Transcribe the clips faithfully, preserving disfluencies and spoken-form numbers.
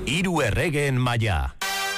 Hiru erregeen maila.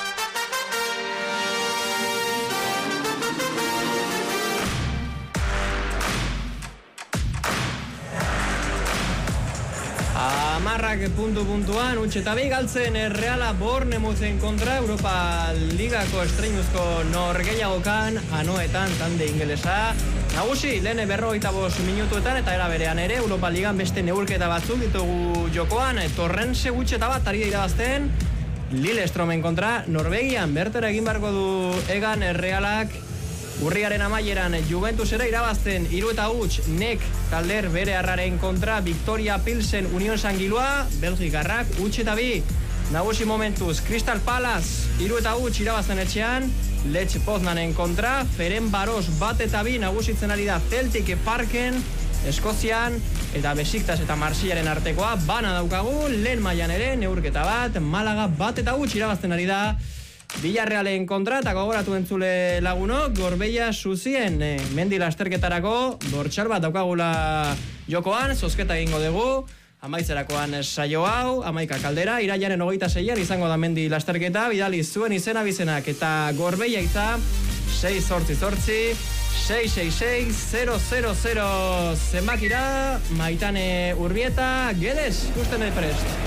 Amarrak puntu-puntuan, utxetabi galtzen Reala Bournemouthen kontra Europa Ligako estreinuzko norgehiagokan, anoetan tande ingelesa. Nagusi, lehen berrogeita bost minutuetan eta era berean ere, Europa Ligan beste neurketa batzuk ditugu jokoan, Torrense gutxeta bat ari irabazten, Lillestrømen kontra Norvegian, bertera egin barko du egan Realak, urriaren amaieran Juventusera irabazten hiru eta huts nek talder bere arraren kontra Victoria Pilsen Union Sangilua, Belgikarrak huts eta bi. Nagusi momentuz Crystal Palace hiru eta huts irabazten etxean, Lech Poznanen kontra Ferencváros bat eta bi nagusitzen ari da Celtic Parken Eskozian, eta Besiktas eta Marsillaren artekoa bana daukagu, lehen mailan ere neurketa bat, Malaga bat eta huts irabazten ari da Villarrealen kontra, eta gogoratu entzule lagunok, Gorbeia Suzien eh, mendi lasterketarako bortxal bat daukagula jokoan, zozketa egingo dugu, amaitzerakoan saio hau, amaika kaldera, iraiaren hogeita zeian izango da mendi lasterketa, bidali zuen izena bizenak, eta Gorbeia itza, sei zortzi zortzi, sei sei sei, zero zero zero zenbakira, Maitane Urbieta, Gedes, ikusten prest.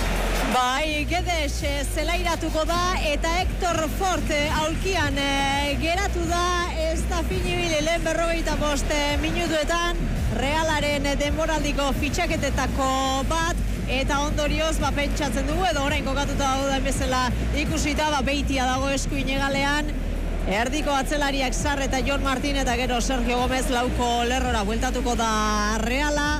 Bai, Gedes zelairatuko da eta Hector Fort aulkian geratu da, ez da finibili lehen berrogeita bost minutuetan Realaren denboraldiko fitxaketetako bat, eta ondorioz ba, pentsatzen dugu edo orain kokatuta da bezala ikusita ba, beitia dago eskuin egalean, erdiko atzelariak Sarr eta Jon Martin eta gero Sergio Gomez lauko lerrora bueltatuko da Reala.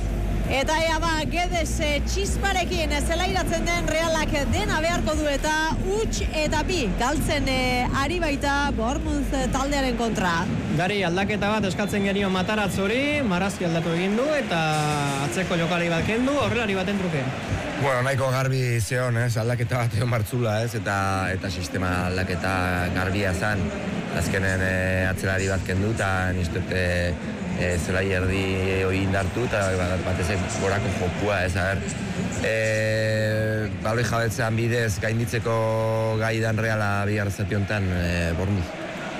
Eta ea ba, Gedes txisparekin zelairatzen den Realak dena beharko du eta huts eta bi galtzen e, ari baita Bournemouth taldearen kontra. Gari aldaketa bat eskatzen genio Mataratz hori, Marazki aldatu egin du eta atzeko jokari bat kendu, horrelari baten truke. Bueno, nahiko garbi zeon, ez, aldaketa bat egon martzula, ez, eta, eta sistema aldaketa garbia zan. Azkenen e, atzelari bat kendu eta niztute E, zelai erdi hori indartu eta batez gorako jokua, ez, a ber. E, baloi jabetzean bidez gainditzeko gai dan Reala bihar zati honetan e, Bournemouth.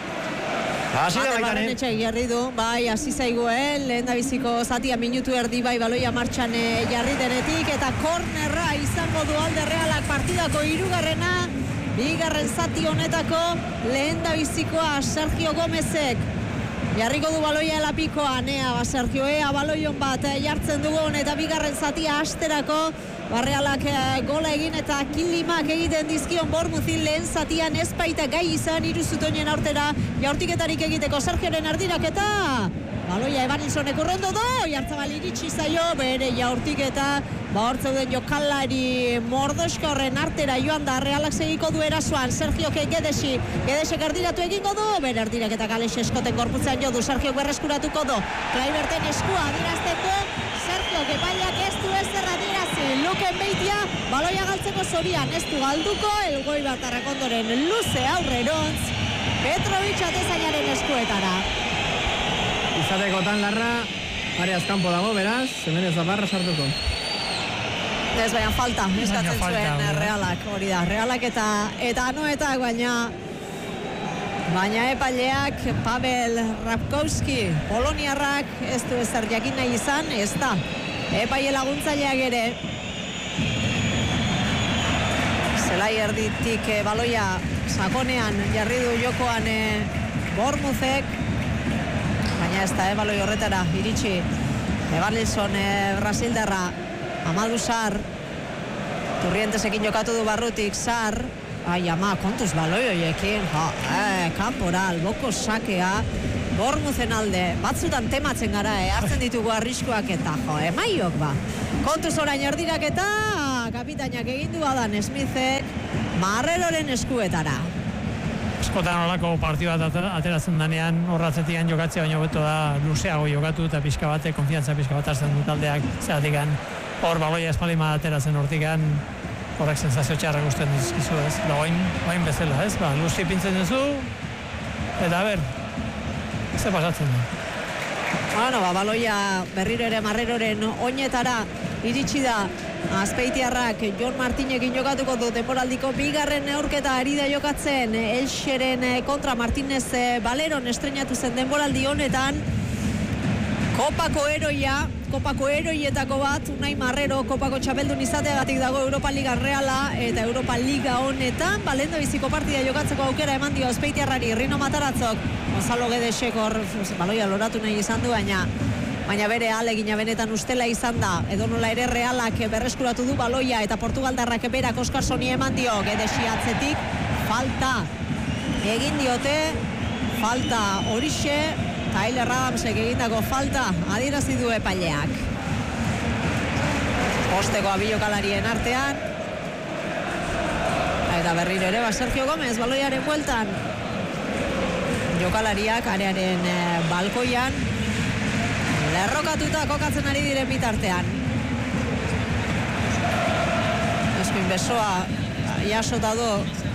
Hasi da baita, eh? Etxe jarri du, bai, hasi zaigu, eh? Lehen da biziko zatia minutu erdi bai baloia martxan eh, jarri denetik, eta kornerra izango du alde Realak partidako hirugarrena, bigarren zati honetako lehen da bizikoa Sergio Gomezek. Jarriko du baloia elapikoan, ea, ba, Sergio, ea, baloion bat eh, jartzen dugun, eta bigarren zatia asterako, Barrealak eh, gola egin eta kilimak egiten dizkion Bournemouthin lehen zatian ez baita gai izan iruzutoinen aurtera jaurtiketarik egiteko Sergioren ardirak eta baloia Evanilsonek urrondo do, jartzabal iritsi zaio, bere jaurtiketa, ba hortzeuden jokalari mordoska horren artera joan da Realak segiko du erasoan, Sergio Gedesi, Gedesek ardiratu egingo du, bere ardirak eta Gales eskoten gorputzean jo du, Sergio berreskuratuko du, Kluiverten eskua adirazten du, Sergio Gepaiak ez du ez erradirazi, Luken Beitia, baloia galtzeko zorian, ez du galduko, elgoi bat arrakondoren luze aurrerontz, Petrovic atezainaren eskuetara. Izatekotan larra, areaz kanpo dago, beraz, Hemenez Zaparra sartuko. Ez baina falta, eskatzen zuen Realak, hori da, Realak eta eta anoetak, baina baina epaileak Pavel Rapkowski, poloniarrak, ez du ezer jakin nahi izan, ez da, epaile laguntzaileak ere, zelai erditik e, baloia sakonean jarri du jokoan e, Bournemouthek, baina ez da, e, baloi horretara iritsi Evanilson e, Brasildarra, Amadou Sarr, Turrientesekin jokatu du barrutik, Sarr, ai ama, kontuz baloi horiekin, jo, eh, kanpora, alboko sakea, Bournemouthen alde, batzutan tematzen gara, eh, hartzen ditugu arriskoak eta, jo, emaiok ba. Kontuz orain erdirak eta kapitainak egin du Adam Smithek, Marreloren eskuetara. Askotan olako partio bat ateratzen danean horratzetikan jokatzea, baina beto da luzeago jokatu eta pixka bate, konfiantza pixka bat hartzen du taldeak, zeratikan hor baloia espalima ateratzen hortikan, horrek sensazio txarrak usten dizkizu, ez? Da oain, oain bezala, ez? Ba, luzi pintzen duzu, eta ber, ze pasatzen da. Bueno, ba, baloia berriro ere Marreroren oinetara iritsi da Azpeitiarrak Jon Martinekin jokatuko du denboraldiko bigarren neurketa ari da jokatzen Elxeren kontra Martinez Baleron estrenatu zen denboraldi honetan. Kopako eroia, Kopako eroietako bat, Unai Marrero Kopako txapeldun izateagatik dago Europa Liga Reala eta Europa Liga honetan, balendo biziko partida jokatzeko aukera eman dio Azpeitiarrari Rino Mataratzok, Gonzalo Gedesek hor baloia loratu nahi izan du, baina baina bere alegina benetan ustela izan da, edonola ere Realak berreskuratu du baloia eta Portugaldarrak berak Oskarsoni eman dio, Gedesi atzetik, falta egin diote, falta horixe, Tyler Adamsek egindako falta adierazi du epaileak. Osteko abilokalarien artean. Eta berriro ere, ba, Sergio Gomez baloiaren bueltan. Jokalariak arearen e, balkoian. Lerrokatuta kokatzen ari diren bitartean. Eskuin besoa jasota du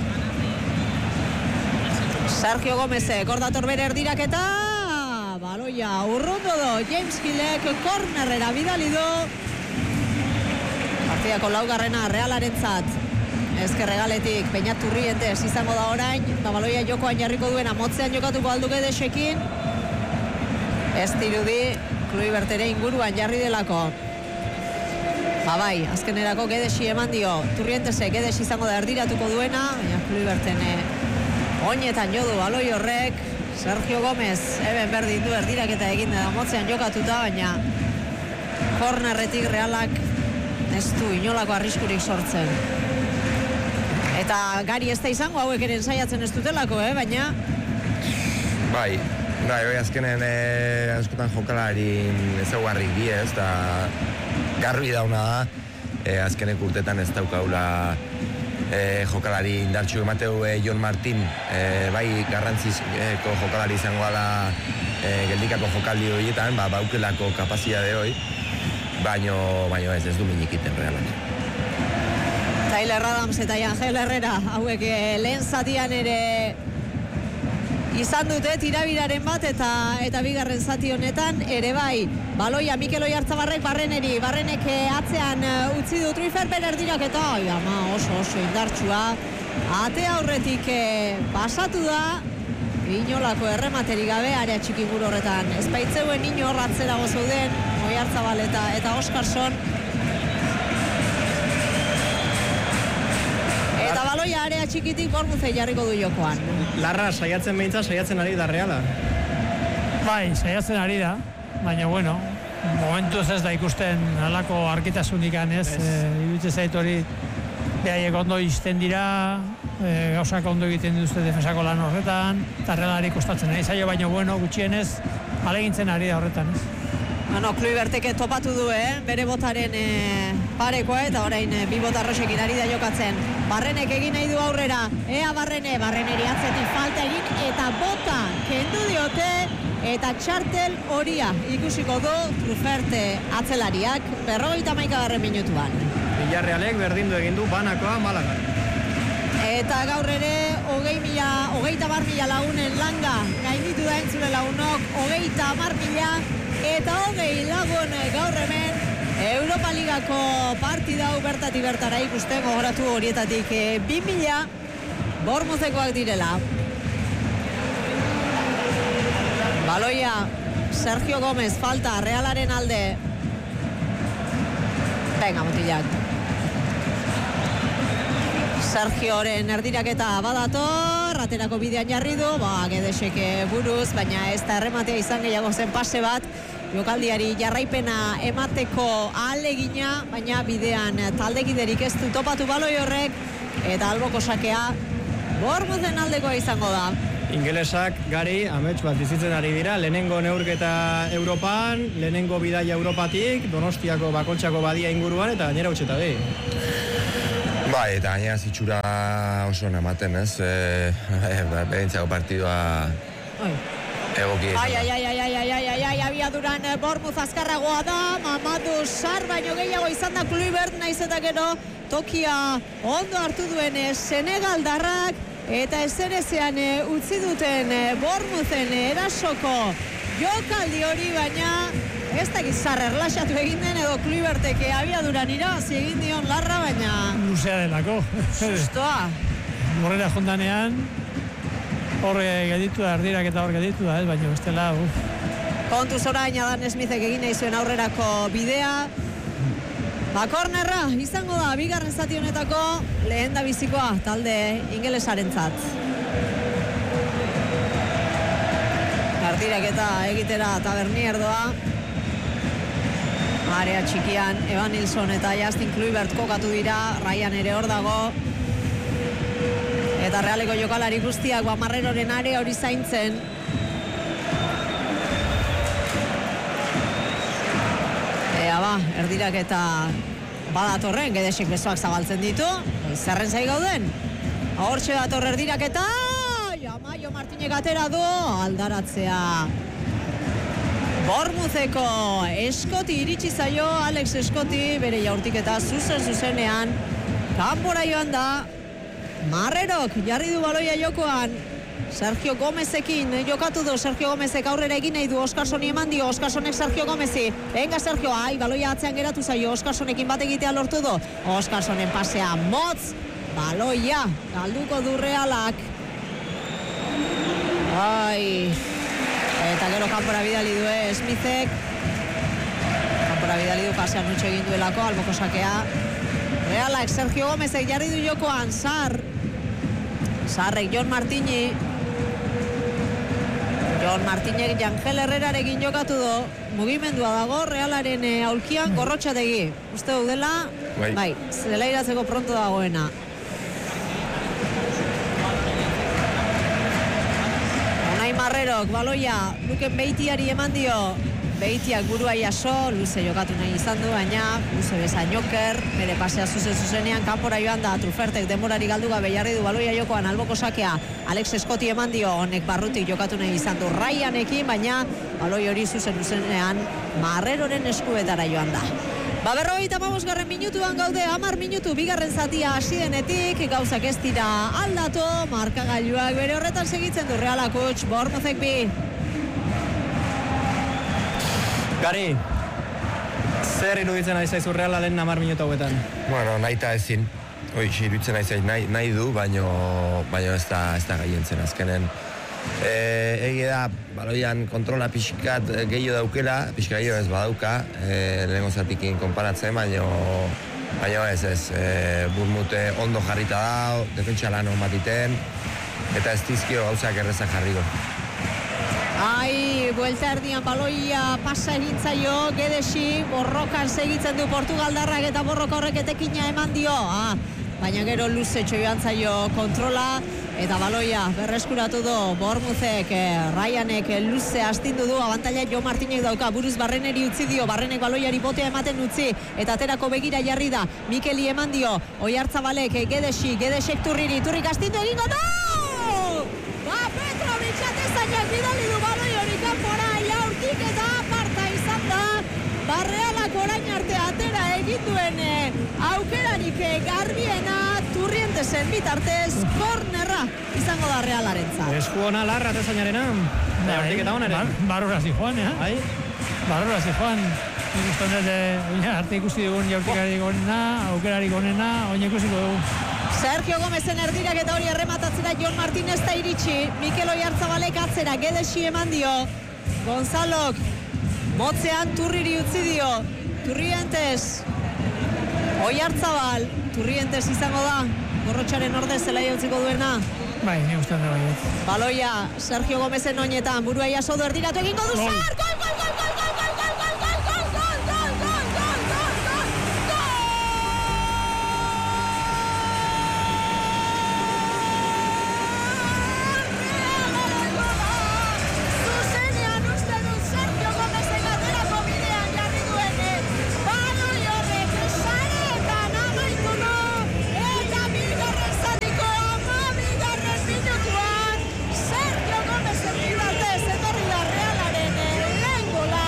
Sergio Gomezek, gordator bere erdiraketa. Baloia urrundu do, James Hillek kornerrera bidali du. Partidako laugarrena Realarentzat. Ezker regaletik Peñat Turrientes izango da orain. Ba, baloia jokoan jarriko duena, motzean jokatuko aldu Gedesekin. Ez dirudi, Kluibertere inguruan jarri delako. Ba bai, azkenerako Gedesi eman dio. Turrientesek Gedesi izango da erdiratuko duena. Baina Kluiberten oinetan jodu baloi horrek. Sergio Gomez, eben berdin du erdiraketa egin da motzean jokatuta, baina kornerretik Realak ez du inolako arriskurik sortzen. Eta gari ez da izango hauek ere ensaiatzen ez dutelako, eh? baina... Bai, bai, bai azkenen eh, askotan jokalarin ezaugarrik bi ez, eta garbi dauna da, eh, azkenek urtetan ez daukaula E, jokalari indartxu emateu e, Jon Martin e, bai garrantzizko jokalari izango ala e, geldikako jokaldi horietan, ba, baukelako kapazidade hori, baino, baino ez ez du minikiten Realak. Tyler Adams eta Angel Herrera hauek e, lehen zatian ere izan dute tirabiraren bat eta eta bigarren zati honetan ere bai baloia Mikel Oiartzabarrek Barreneri, Barrenek atzean uh, utzi du Truiferber erdirak eta oi ama oso oso indartsua ate aurretik eh, pasatu da inolako errematerik gabe area txikiburu horretan ez baitzeuen inor atzerago zeuden Oiartzabal eta, eta Oskarson eta baloia area txikitik Bormuzei jarriko du jokoan. Larra, saiatzen behintza, saiatzen ari da Reala. Bai, saiatzen ari da, baina bueno, momentuz ez da ikusten halako arkitasunik ez, e, iruditzen zait hori behaiek ondo izten dira, e, gauzak ondo egiten dituzte defensako lan horretan, eta Realari kostatzen ari zaio, baina bueno, gutxienez, alegintzen ari da horretan ez. Bueno, Kluibertek topatu du, eh? bere botaren eh, parekoa eta orain eh, bi bota rosekin ari da jokatzen. Barrenek egin nahi du aurrera, ea Barrene, Barreneri atzetik falta egin eta bota kendu diote eta txartel horia ikusiko du Truferte atzelariak berrogeita hamaikagarren minutuan. Villarrealek berdindu egin du banakoa Malaga. Eta gaur ere hogei mila, hogeita hamar mila lagunen langa gainditu da entzule lagunok, hogeita hamar mila eta hogei lagun gaur hemen Europa Ligako partida hau bertatik bertara ikusten gogoratu horietatik bi mila Bormuzekoak direla. Baloia Sergio Gomez, falta Realaren alde. Venga, mutilak. Sergioren erdiraketa badator, aterako bidean jarri du, ba, Gedesek buruz, baina ez da errematea izan gehiago zen pase bat, jokaldiari jarraipena emateko ahalegina, baina bidean taldekiderik ez du topatu baloi horrek, eta alboko sakea Bormuzen aldekoa izango da. Ingelesak gari amets bat bizitzen ari dira, lehenengo neurketa Europan, lehenengo bidaia Europatik, Donostiako bakontxako badia inguruan, eta gainera utxeta di. Bai, eta gainera zitxura oso ematen, ez? E, e, Behintzako partidua egoki. Ai, ai, ai, ai, ai, ai, ai, ai, ai, abiaduran Bormuz azkarragoa da, Mamadu Sar baino gehiago izan da Kluivert, naiz eta gero tokia ondo hartu duen Senegaldarrak, eta ezerezean utzi duten Bormuzen erasoko jokaldi hori, baina ez da gizar erlaxatu egin den edo Kluiberteke abiaduran irabazi egin dion larra, baina luzea delako. sustoa. Horrela jondanean, horre gelditu da, erdirak eta hor gelditu da, ez, baina bestela, uf. Kontuz orain Adam Smithek egin nahi zuen aurrerako bidea. Ba, kornerra izango da, bigarren zati honetako lehen da bizikoa talde ingelesarentzat. Ardirak eta egitera Tavernier doa. Area txikian Evan Nilsson eta Justin Kluivert kokatu dira, Ryan ere hor dago. Eta Realeko jokalari guztiak ba, Marreroren area hori zaintzen. Ea ba, erdirak eta badatorren, Gedesek besoak zabaltzen ditu. Zerren zai gauden. Hortxe dator erdirak eta Maio Martinek atera du, aldaratzea. Bournemoutheko Eskoti iritsi zaio, Alex Eskoti, bere jaurtik eta zuzen zuzenean. Kanpora joan da, Marrerok jarri du baloia jokoan. Sergio Gomezekin jokatu du, Sergio Gomezek aurrera egin nahi du, Oskarsoni eman dio, Oskarsonek Sergio Gomezi. Venga Sergio, ai, baloia atzean geratu zaio, Oskarsonekin bat egitea lortu du. Oskarsonen pasea motz, baloia, galduko du Realak. Ai, eta gero kanpora bidali du, eh, Smithek. Kanpora bidali du, pasean nutxo egin duelako, alboko sakea. Realak, Sergio Gomezek jarri du jokoan, Sar. Sarrek, Jon Martini. Jon Martinek Jangel Herrerarekin jokatu du. Mugimendua dago, Realaren eh, aulkian, Gorrotxategi. Uste du dela, bai, bai zela iratzeko pronto dagoena. Marrerok, baloia, Luken Beitiari eman dio. Beitiak burua jaso, luze jokatu nahi izan du, baina luze bezain joker, bere pasea zuzen zuzenean, kanpora joan da, Trufertek denborari galdu gabe jarri du baloia jokoan, alboko sakea, Alex Eskoti eman dio, honek barrutik jokatu nahi izan du Ryanekin, baina baloi hori zuzen zuzenean Marreroren eskuetara joan da. Ba, berrogeita hamabosgarren minutuan gaude, hamar minutu bigarren zatia hasi denetik, gauzak ez dira aldatu, markagailuak bere horretan segitzen du Realak huts, Bournemouthek bi. Gari, zer iruditzen ari zaizu Reala lehen hamar minutu hauetan? Bueno, nahi eta ezin, hoi, iruditzen ari zaiz, nahi, nahi du, baino, baino ez da, ez da gaientzen azkenen. E, Egi da, baloian kontrola pixkat gehiago daukela, pixka gehiago ez badauka, e, lehenko zatikin konparatzen, baino, baino ez ez, e, Bournemouth ondo jarrita da, defentsa lan hon batiten, eta ez dizkio gauzak errezak jarriko. Ai, buelta erdian baloia pasa egintzaio, Gedesi borrokan segitzen du Portugaldarrak eta borroka horrek etekina eman dio. Ah, baina gero luzetxo joan zaio kontrola, eta baloia berreskuratu du Bournemouthek, eh, Ryanek luze astindu du, abantaila Jo Martinek dauka, buruz Barreneri utzi dio, Barrenek baloiari botea ematen utzi, eta aterako begira jarri da, Mikeli eman dio, Oiartzabalek, eh, Gedesi, Gedesek Turriri, Turrik astindu egingo du! Ba, Petrovic atezainak bidali du baloi hori kanpora, jaurtik eta aparta izan da, ba, Realak orain arte atera egin duen eh, aukerarik eh, garbiena, Turrientesen bitartez, kornerra izango da Realarentzat. Esku ona larra atezainarena, jaurtik eta honere. Barrura zijoan, eh? Bai. Barrura zijoan. Ikusten dut, oina, arte ikusi dugun jaurtikarik onena, aukerarik onena, oina ikusiko dugu. Sergio Gomezen erdirak eta hori errematatzera Jon Martinez da iritsi, Mikel Oiartzabalek atzera, Gedesi eman dio, Gonzalok motzean Turriri utzi dio, Turrientes, Oiartzabal, Turrientes izango da, Gorrotxaren orde zelai utziko duena. Bai, ni ustean da bai. Baloia, Sergio Gomezen oinetan, burua jaso du erdiratu egingo du, Sar, gol, gol, gol, gol, gol, gol, gol, gol, gol, gol, gol, gol, gol, gol, gol, gol, zuzenean uste du Sergio Gomezen aterako bidean jarri duen, baloi horrek saretan amaitu du, eta bigarren zatiko hamabigarren minutuan Sergio Gomezen bigartez etorri da Realaren lehen gola.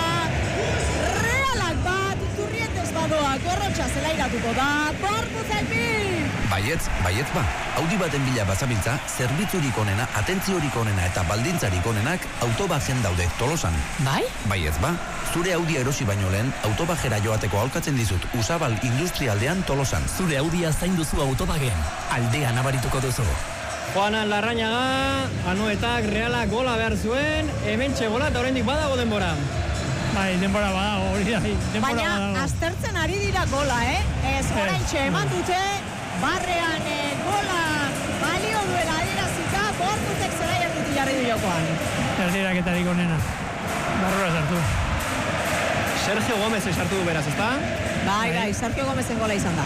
Realak bat, Turrientes badoa, Gorrotxa zelairatuko da, Bournemouthek bi! Baietz, baietz ba. Audi baten bila bazabiltza, zerbitzurik onena, atentziorik onena eta baldintzarik onenak autobajen daude Tolosan. Bai? Baietz ba. Zure Audia erosi baino lehen, autobajera joateko aholkatzen dizut Usabal Industrialdean Tolosan. Zure Audia zain duzu autobagen. Aldea nabarituko duzu. Juanan Larrañaga, Anoetak Realak gola behar zuen, hementxe gola eta oraindik badago denbora. Bai, denbora badago, hori da, denbora Baina, badago. aztertzen ari dira gola, eh? Ez, oraintxe eman dute, barrean eh, gola balio duela adierazita, Bournemouthek zelai erditu jarri du jokoan. Erdiraketarik onena. Barrura sartu. Sergio Gómez sartu du beraz, ezta? Bai, bai, Sergio Gómezen gola izan da.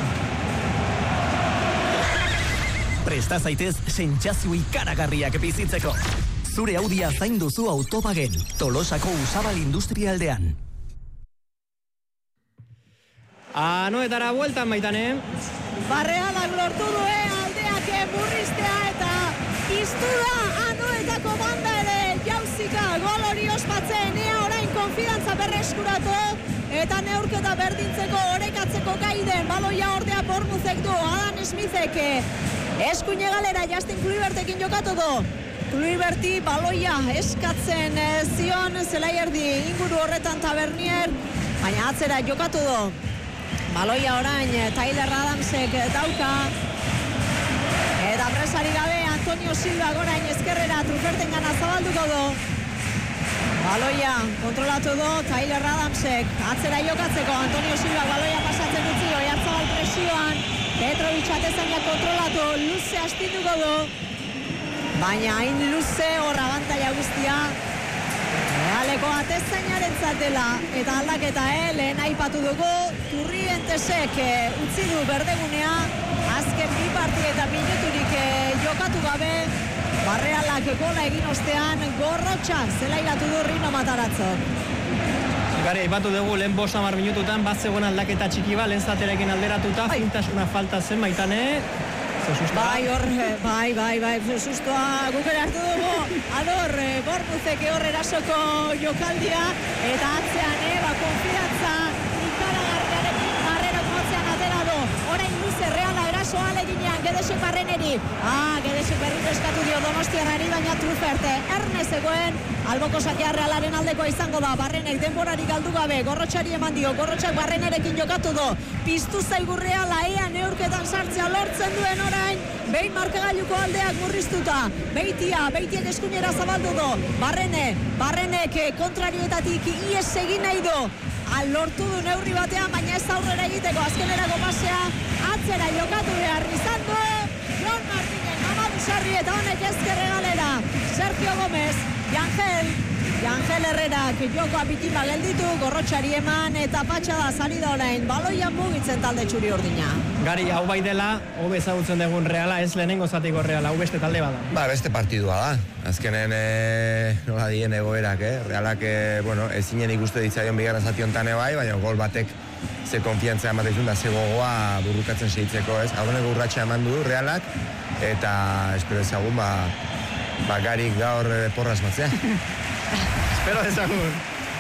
Presta zaitez sentsazio ikaragarriak bizitzeko. Zure Audia zain duzu autobagen. Tolosako Usabal Industrialdean. Anoetara bueltan baitan, eh? Barrealak lortu due aldeak burriztea eta piztu da Anoetako banda ere jauzika gol hori ospatzen, ea orain konfidantza berreskuratu eta neurketa berdintzeko orekatzeko gaiden baloia ordea Bournemouthek du, Adam Smithek eskuine galera Justin Kluibertekin jokatu du. Kluiberti baloia eskatzen zion zelai erdi inguru horretan Tavernier, baina atzera jokatu du. Baloia orain Tyler Adamsek dauka eta presari gabe Antonio Silva gorain ezkerrera Truferten gana zabalduko du. Baloia kontrolatu du Tyler Adamsek atzera jokatzeko Antonio Silva baloia pasatzen utzi Oyarzabal presioan Petrovic atezaina kontrolatu luze astinduko du, baina hain luze horra abantaila guztia Realeko atezainaren zatela eta aldaketa eh, lehen aipatu dugu Turrientesek eh, utzi du berdegunea azken bi parti eta minuturik eh, jokatu gabe Barrealak gola egin ostean Gorrotxa zelairatu du Rino Mataratzok. Gari, aipatu dugu lehen bost hamar minututan bat zegoen aldaketa txiki ba, lehen zaterekin alderatuta, fintasuna falta zen baitane. Bai, hor, bai, bai, bai, sustoa guk ere hartu dugu, ador, Bournemouthek hor erasoko jokaldia, eta atzean, eh, ba, konfidantza ikaragarriarekin Barrerok motzean atera du, orain luze Reala erasoa aleginean, Gedesek Barreneri, ah, Gedesek berriro eskatu dio Donostiarrari, baina Truffert, erne zegoen, alboko sakia Realaren aldekoa izango da, Barrenek denborari galdu gabe, Gorrotxari eman dio, Gorrotxak Barrenerekin jokatu du, piztu zaigu Reala, ea neurketan sartzea lortzen duen orain, behin markagailuko aldeak murriztuta, Beitia, Beitiek eskuinera zabaldu du, Barrene, Barrenek kontrarioetatik ies egin nahi du, lortu du neurri batean, baina ez aurrera egiteko azkenerako pasea, atzera jokatu behar izan du, Jon Martinen, Mamadou Sarri eta honek ezkerre galera, Sergio Gómez, Jangel, Jangel Herrerak jokoa bitima gelditu, Gorrotxari eman eta patxada salida orain, baloian mugitzen talde txuri urdina. Gari, hau bai dela, hobe ezagutzen dugun Reala, ez lehenengo zatiko Reala, hau beste talde bada. Ba, beste partidua da. Azkenen, e, nola dien egoerak, eh? Realak, e, bueno, ezinen ikuste ditzaion bigarren zati hontane bai, baina gol batek ze konfiantza ematen da ze gogoa burrukatzen segitzeko, ez? Aurreneko urratsa eman du Realak, eta espero ezagun, ba, ba garik gaur e, porra asmatzea. Espero ezagun.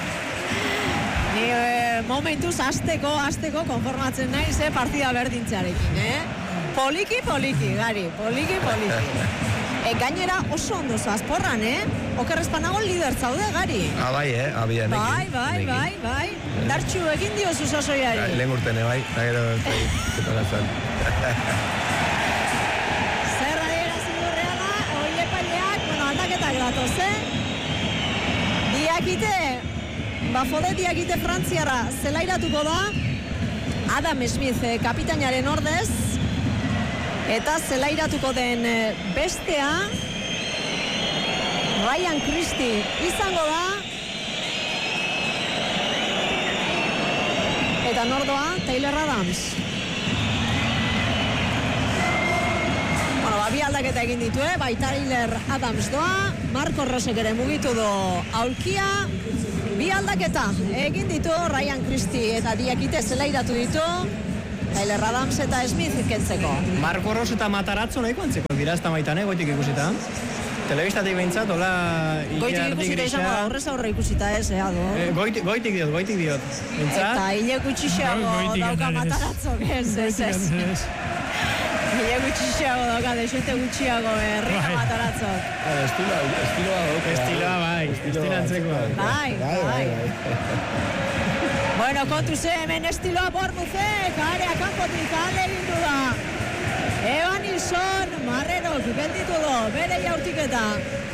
Ni e, momentuz azteko, azteko konformatzen naiz, eh, partida berdintzearekin, eh? Poliki, poliki, Gari, poliki, poliki. E, gainera oso ondo zazporran, eh? Okerrezpanago lider zaude, Gari. Ah, bai, eh? Abia, nekin. Bai, bai, bai, bai. Dartxu egin diozu sasoiari. Lehen urtene, bai. Da gero, zetarazan. Zer adierazi du Reala, hori epaileak, bueno, aldaketak datoz, eh? Diakite, Bafode diakite Frantziara zelairatuko da, Adam Smith kapitainaren ordez, eta zelairatuko den bestea Ryan Christie izango da, eta nordoa Tyler Adams. Bueno, ba, bi aldaketa egin ditu, eh? Bai Tyler Adams doa, Marco Rosek ere mugitu do aulkia, bi aldaketa egin ditu Ryan Christie eta diakite zelairatu ditu Tyler Adams eta Smith kentzeko. Marco Ros eta Matarazzo nahiko antzeko dira, ez da maitan, eh, goitik ikusita. Telebistatik behintzat, hola... Goitik ikusita izango da, horrez aurre ikusita ez, eh, ado. Eh, goitik, goitik diot, goitik diot. Behintzat. Eta hile kutsixeago dauka Matarazzok, ez, ez, ez. Mila gutxiago doka, desente gutxiago, herrika mataratzok. Estiloa, estiloa doka. Estiloa, bai, estilantzekoa. Bai, bai. Bueno, kontu ze, hemen estiloa Bournemouthek, area kanpotik alde egin du da. Evan Nilsson, Marrerok, gelditu do, bere jaurtiketa.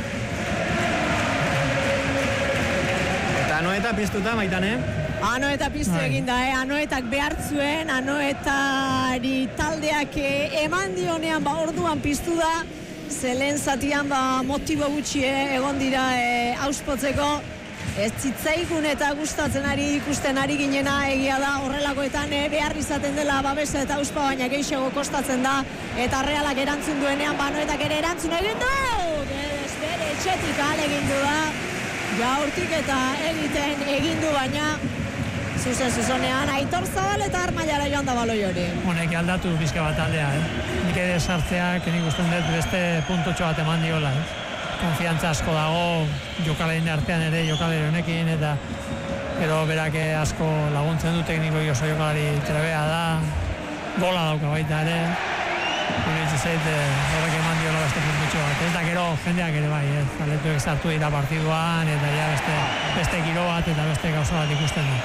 Eta Anoeta piztuta, Maitane? Anoeta piztu egin da, eh? Anoetak behartzuen, Anoetari taldeak eman dionean, ba, orduan piztu da, zelen zatian, ba, motibo gutxi egon dira eh, auspotzeko, ez zitzaigun eta gustatzen ari ikusten ari ginena egia da horrelakoetan eh, behar izaten dela babesa eta auspa, baina gehiago kostatzen da, eta Realak erantzun duenean, ba, Anoetak ere erantzun egin du! Gedez bere etxetik alegin du da, jaurtik eta egiten egin du, baina zuzen zuzenean, Aitor Zabal eta Armaiara joan da baloi hori. Honek aldatu bizka bat aldea, eh? Nik ere sartzeak, nik usten dut beste puntotxo bat eman diola, eh? Konfiantza asko dago, jokalein artean ere, jokalein honekin, eta gero berak asko laguntzen du tekniko oso jokalari trebea da, gola dauka baita ere, iruditzen zait, horrek eman diola beste puntotxo bat. Ez da gero jendeak ere bai, eh? Aletuek sartu dira partiduan, eta ja beste, beste giro bat eta beste gauza bat ikusten du.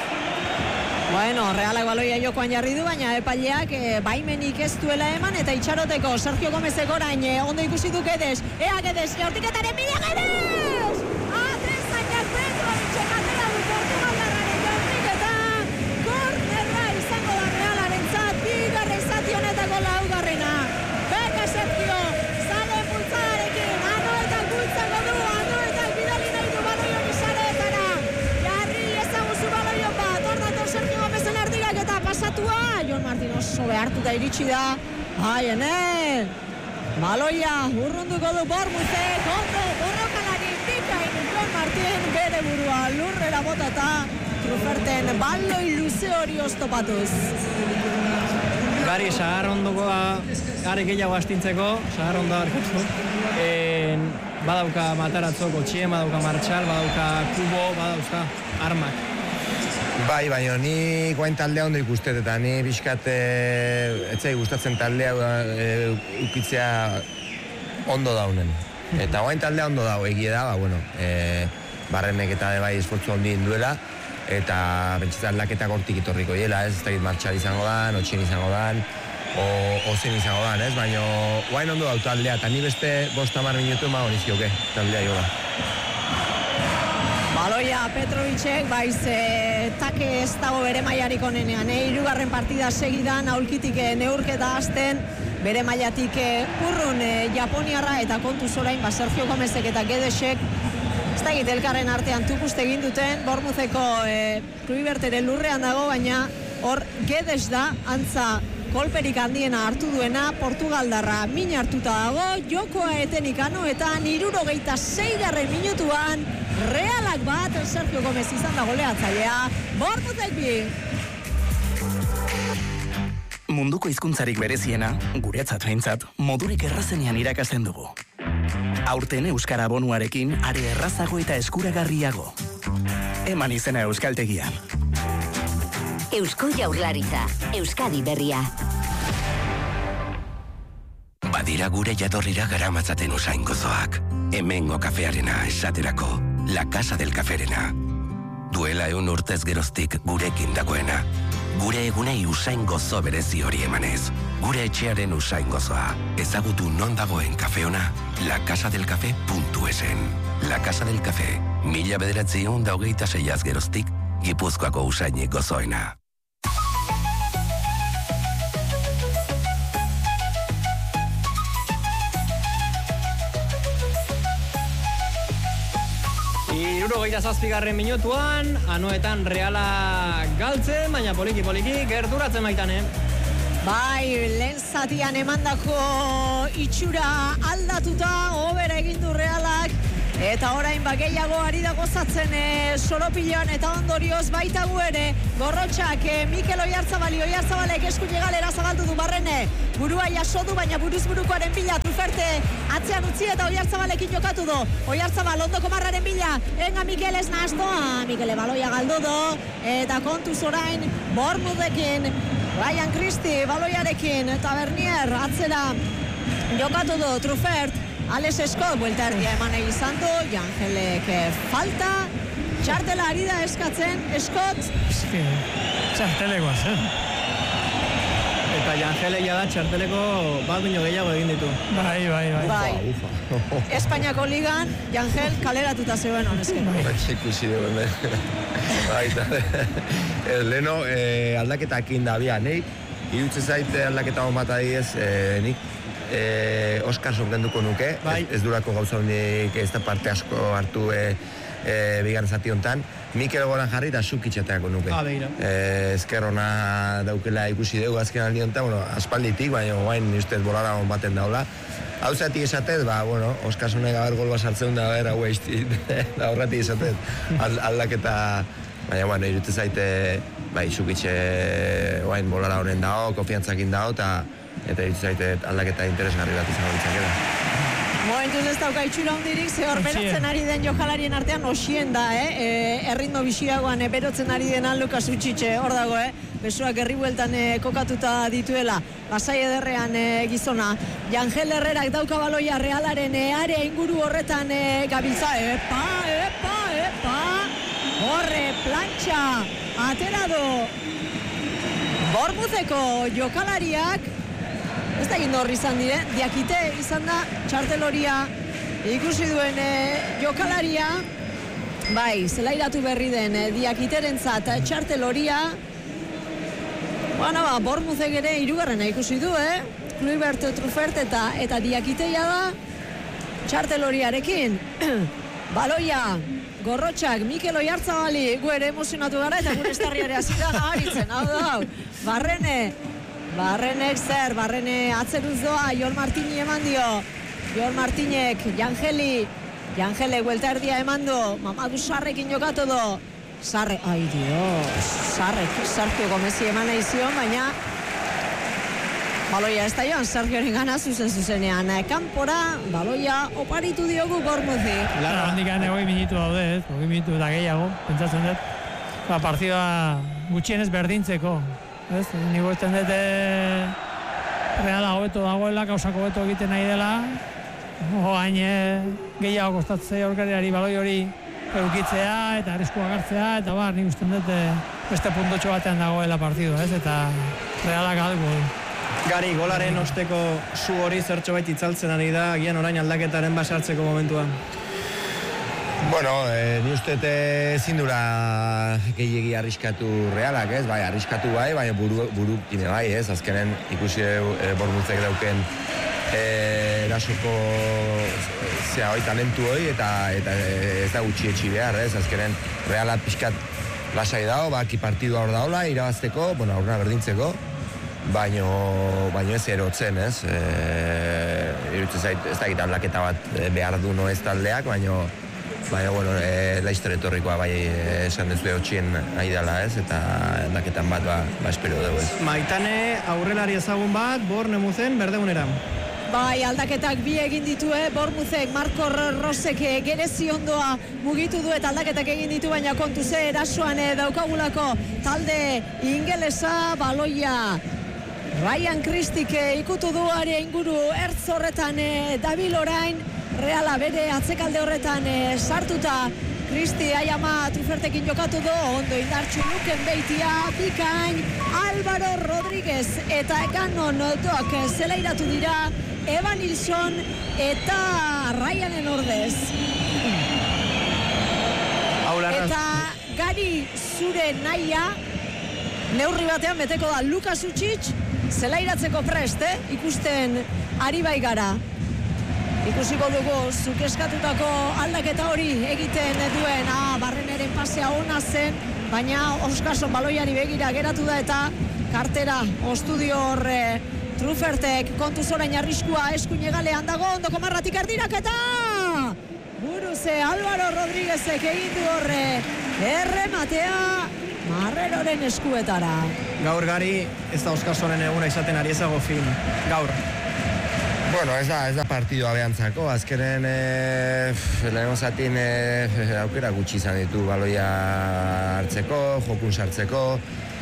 Bueno, Realak baloia jokoan jarri du, baina epaileak e, baimenik ez duela eman, eta itxaroteko Sergio Gomezek orain e, ondo ikusi du Gedez. Ea Gedez, jaurtiketaren bide Gedez! Atezainak Petrovic atera du Portugaldarraren jaurtiketa. Kornerra izango da Realaren zat, bigarren zati honetako laugarrena. Beka Sergio, zalen bultzadarekin, Anoetak bultzako du, Anoetak bidali nahi du baloi hori sareetara. Jarri ezaguzu baloion bat, hor dator Sergio Gomezen erdirak eta pasatua, Jon Martin oso behartuta iritsi da, haien, baloia urrunduko du Bournemouthek, ondo, borrokalari bikain Jon Martin, bere burua lurrera botata, Truferten baloi luze hori oztopatuz. Gari, Sahar ondokoa, gari gehiago astintzeko, Sahar ondoa arkatu, badauka Mataratzok, Otxien, badauka Martxal, badauka Kubo, badauzka armak. Bai, baina ni guain taldea ondo ikustet, eta ni pixkat etzai gustatzen taldea e, ukitzea ondo daunen. Eta guain taldea ondo dau, egie da, ba, bueno, e, barrenek eta bai esfortzu ondi duela, eta bentsatzen aldaketak hortik itorriko hiela, ez, ez da Martxal izango dan, Otxien izango dan, o, ozen izango dan, ez, baina guain ondo dau taldea, eta ni beste bost hamar minutu emago nizkioke taldea jola. Baloia Petrovicek, baiz, e, take ez dago bere mailarik onenean, eh? Hirugarren partida segidan, aulkitik e, neurketa hasten, bere mailatik e, urrun e, Japoniarra, eta kontuz orain, ba, Sergio Gomezek eta Gedesek, ez da egite elkarren artean tukuste egin duten, Bournemoutheko e, Kluiberteren lurrean dago, baina hor Gedes da, antza kolperik handiena hartu duena, Portugaldarra min hartuta dago, jokoa etenik Anoetan, hirurogeita seigarren minutuan, Realak bat, Sergio Gomez izan da goleatzailea, Bournemouthek bi. Munduko hizkuntzarik bereziena, guretzat behintzat, modurik errazenean irakasten dugu. Aurten Euskara bonuarekin, are errazago eta eskuragarriago. Eman izena Euskaltegian. Eusko Jaurlaritza, Euskadi berria. Badira gure jatorrira garamatzaten usain gozoak. Hemengo kafearena esaterako, La Casa del Caferena. Duela eun urtez geroztik gurekin dagoena. Gure egunei usain gozo berezi hori emanez. Gure etxearen usain gozoa. Ezagutu non dagoen kafeona, lacasadelcafe puntu esen. La Casa del Cafe, mila bederatziehun da hogeita seiaz geroztik, Gipuzkoako usainik gozoena. Hirurogeita zazpigarren minutuan, Anoetan Reala galtzen, baina poliki-poliki gerturatzen Maitane. Bai, lehen zatian emandako itxura aldatuta, hobera egin du Realak, eta orain bakeiago ari da gozatzen e, Soropiloan, eta ondorioz baita gu ere, Gorrotxak, e, Mikel Oiartzabali, Oiartzabalek eskuine galera zagaldu du Barrene, burua jaso du, baina buruz burukoaren bila, Truferte atzean utzi eta Oiartzabalekin jokatu du, Oiartzabal ondoko marraren bila, enga Mikel ez nahaztoa, Mikele baloia galdu du, eta kontuz orain, Bournemouthekin, Ryan Christie baloiarekin, eta Bernier atzera jokatu du Truffert, Alex Scott buelta erdia eman egizan du, Jangelek falta, txartela ari da eskatzen, Scott. Eski, txartelekoa zen. Eta Jangele ja da txarteleko bat bino gehiago egin ditu. Bai, bai, bai. Bai. Espainiako ligan, Jangel kaleratuta zegoen honezken. Bai, ikusi dugu, bai, eta leheno aldaketakin da bia, nahi, irutzen zaite aldaketa hon bat adiez, nik Eh, Oskarson genduko nuke, bai. ez, ez durako gauza honik ez da parte asko hartu e, e, bigarren zati hontan. Mikel golan jarri eta Sukitxateako nuke. Ah, begira. Eh, ezker ona daukela ikusi dugu azken aldi hontan, bueno, aspalditik, baina guain ustez bolara hon baten daula. Hau zati esatez, ba, bueno, Oskarsonek gaber golba sartzen da, era huesti, da horretik esatez, aldaketa, baina, bueno, irute zaite, bai, Sukitxe guain bolara honen dao, konfiantzakin dao, eta eta hitz zaite aldaketa interesgarri bat izango ditzakela. Momentuz ez dauka itxura hundirik, ze hor berotzen ari den jokalarien artean osien da, eh? E, erritmo bisiagoan e, berotzen ari denan Lukas Utxitxe, hor dago, eh? Besoak herri bueltan e, kokatuta dituela, lasai ederrean e, gizona. Jangel Herrerak dauka baloia Realaren e, area inguru horretan e, gabiltza, epa, epa, epa, horre, plantxa, atera du. Bournemoutheko jokalariak, ez da egin horri izan dire, Diakite izan da txarteloria ikusi duen e, jokalaria, bai, zelairatu berri den e, Diakiterentzat txarteloria, bueno, ba, Bournemouthek ere hirugarrena ikusi du, eh? Kluivert, Truffert eta, eta Diakiteia da txarteloriarekin. Baloia, Gorrotxak, Mikel Oiartzabali, gu ere emozionatu gara eta gure estarriare azita nabaritzen, hau da, hau, Barrene, Barrenek zer, Barrene atzeruz doa, Jon Martini eman dio, Jon Martinek, Jangeli, Jangele guelta erdia eman du, Mamadu Sarrekin jokatu du, Sarre, ai Dios, Sarrek, Sergio Gomezi eman nahi zion, baina baloia ez da joan, Sergioren gana zuzen zuzenean, kanpora, baloia oparitu diogu Bournemouthi. Lara, handikan egoi minutu daude, ez, egoi minutu eta gehiago, pentsatzen dut, ba, partida gutxienez berdintzeko. Ez, nigo esten dute Reala hobeto dagoela, kausak hobeto egiten nahi dela, hain gehiago kostatzea aurkariari baloi hori eukitzea eta arriskua hartzea, eta bar, nik usten dute beste puntotxo batean dagoela partidu, ez, eta Realak algo. Gari, golaren osteko zu hori zertxo bait itzaltzen ari da, agian orain aldaketaren basartzeko momentua. Bueno, eh, ni uste ezin dura gehiegi arriskatu Realak, ez? Bai, arriskatu bai, baina buru, buru kine bai, ez? Azkenen ikusi e, Bournemouthek dauken e, erasoko zea hoi, talentu hoi, eta, eta ez da gutxi etxi behar, ez? Azkenen Reala pixkat lasai dago, baki partidua hor daola, irabazteko, bueno, aurrena berdintzeko, baino, baino ez erotzen, ez? E, irutzen zait, ez da gita aldaketa bat behar du no ez taldeak, baino baina, bueno, e, laizter etorrikoa bai e, esan dezu eotxien nahi dela, ez, eta aldaketan bat, ba, ba espero dugu, ez. Maitane, aurrelari ezagun bat, Bournemouthen, berdegunera. Bai, aldaketak bi egin ditue, Bournemouthek, Marco Rosek gerezi ondoa mugitu du eta aldaketak egin ditu, baina kontu ze erasoan daukagulako talde ingelesa, baloia Ryan Christik ikutu du area inguru ertz horretan dabil orain, Reala bere atzekalde horretan e, sartuta, Christie aiama Truffertekin jokatu du, ondo indartxu luken beitia, bikain, Álvaro Rodríguez eta Ganon doak zelairatu dira, Evan Nilsson eta Ryanen ordez. Eta Gari zure naia, neurri batean beteko da Lukas Utxic, zelairatzeko prest, eh? Ikusten ari bai gara. Ikusiko dugu, zuk eskatutako aldaketa hori egiten duen, ah, Barreneren pasea ona zen, baina Oskarson baloiari begira geratu da eta kartera ostudio horre Truffertek kontuz orain arriskua eskuin egalean dago, ondoko marratik erdirak eta buruze Álvaro Rodríguezek egin du horre errematea Marreroren eskuetara. Gaur Gari, ez da Oskarsonen eguna izaten ari ezago fin, gaur. Bueno, ez da, ez da partidua behantzako, azkenen e, lehenko zatin e, aukera gutxi izan ditu baloia hartzeko, jokun sartzeko,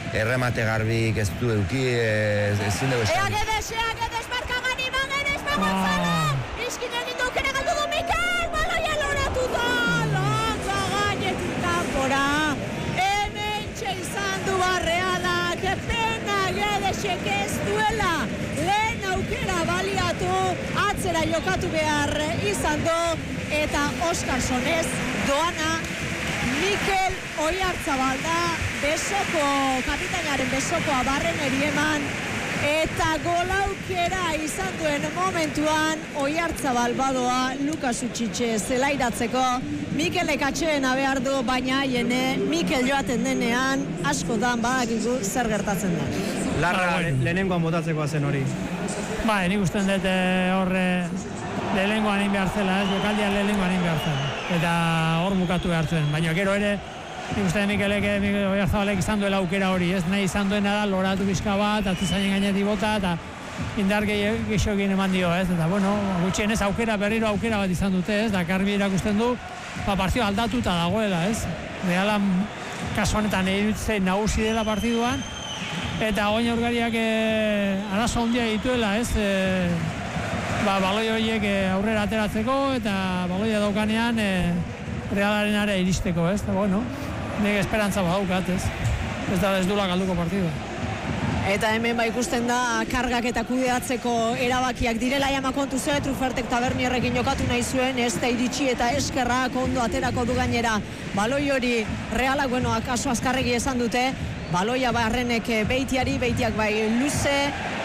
erremate garbik ez du euki, ezin dugu esan. Ea Guedes, ea Guedes, marka gani, ba Guedes, ba Gonzalo! Iskin egin dukera galdu du Mikel, baloia loratu da, longa gainetik kanpora. Hemen izan du Realak, pena Guedesek ez duela, lehen aukera baliatu, atzera jokatu behar izan du, eta Oskarsonez doana Mikel Oiartzabal da, besoko, kapitainaren besokoa barren erieman, eta golaukera izan duen momentuan Oiartzabal badoa Lukas Utxitxe zelairatzeko. Mikelek atxeena behar du, baina jene Mikel joaten denean askotan badakigu zer gertatzen da. Larra lehenengoan botatzeko zen hori. Ba, nik usten dut horre lehenengoan egin behar zela, ez, jokaldian lehenengoan egin behar zela. Eta hor bukatu behar zuen, baina gero ere, nik uste Mikelek, Mikel Oiartzabalek izan duela aukera hori, ez, nahi izan duena da, loratu bizka bat, atzizainen gainetik bota, eta indar gehiokin eman dio, ez, eta bueno, gutxienez aukera, berriro aukera bat izan dute, ez, da Garbi erakusten du, ba, partio aldatuta dagoela, ez, Realan kasu honetan egitzen nagusi dela partiduan, eta Oña Urgariak e, arazo handia dituela, ez, e, ba, baloi horiek e, aurrera ateratzeko, eta baloia daukanean e, Realaren ara iristeko, ez, eta bueno, nik esperantza badaukat, ez, ez da ez dula galduko partidua. Eta hemen ba ikusten da kargak eta kudeatzeko erabakiak direla jama kontu ze, Trufertek Tabernierrekin jokatu nahi zuen, ez da iritsi eta eskerrak ondo aterako du gainera. Baloi hori Realak, bueno, akaso azkarregi esan dute, baloia barrenek beitiari, beitiak bai luze,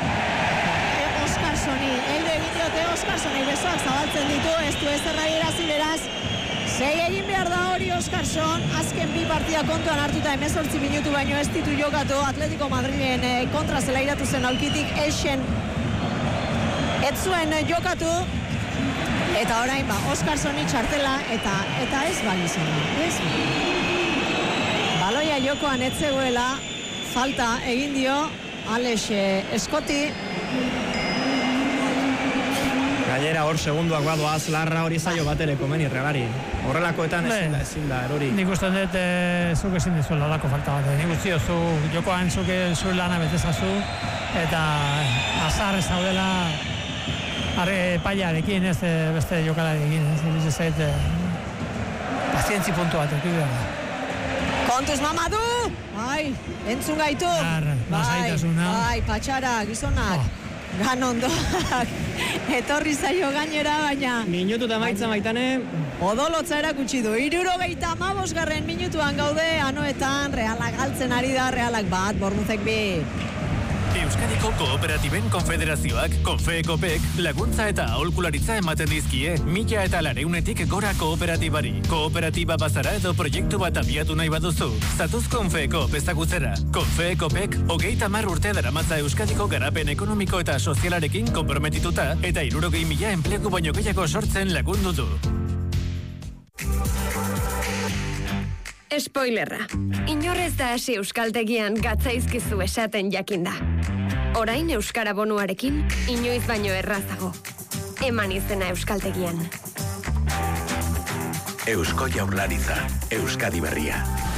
e, Oskarsoni, heldu egin diote Oskarsoni besoak zabaltzen ditu, ez du ez errairazi beraz, sei egin behar da hori Oskarson, azken bi partida kontuan hartuta hemezortzi minutu baino ez ditu jokatu, Atletico Madrilen kontra zelairatu zen aulkitik esen ez zuen jokatu, eta orain ba, Oskarsoni txartela, eta eta ez balizena, ez baloia jokoan ez zegoela, falta egin dio Alex Eskoti. Gainera hor segunduak badoaz, Larra hori zaio batere komeni Realari. Horrelakoetan ezin da, ezin da, erori. Nik usten dut, e, zuk ezin dizuela olako falta bat. Nik uste zu, jokoan zuk zuen lana betezazu, eta azar ez daudela paiarekin, ez beste jokalarekin, ez iriz zait, e, pazientzi puntu bat, eki behar da. Kontuz, Mamadu! Bai, entzun gaitu. Bai, lasaitasuna. Bai, patxara, gizonak. Oh. Ganondoak, etorri zaio gainera, baina... Minutu eta maitza maitane... Odolotza erakutsi du, hirurogeita hamabosgarren minutuan gaude, anoetan Realak galtzen ari da, Realak bat, Bornuzek bi. Euskadiko Kooperatiben Konfederazioak, Konfeekopek, laguntza eta aholkularitza ematen dizkie, mila eta lareunetik gora kooperatibari. Kooperatiba bazara edo proiektu bat abiatu nahi baduzu. Zatuz Konfeekop ezagutzera. Konfeekopek, hogeita hamar urte daramatza Euskadiko garapen ekonomiko eta sozialarekin konprometituta, eta hirurogei mila enplegu baino gehiago sortzen lagundu du. Spoilerra. Inorrez da hasi euskaltegian gatzaizkizu esaten jakinda. Orain euskara bonuarekin, inoiz baino errazago. Eman izena euskaltegian. Eusko Jaurlaritza, Euskadi Berria.